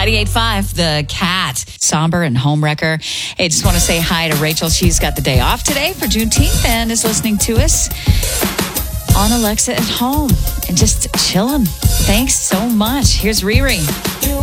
98.5, The Cat, somber and homewrecker. Hey, just want to say hi to Rachel. She's got the day off today for Juneteenth and is listening to us on Alexa at home and just chilling. Thanks so much. Here's Riri.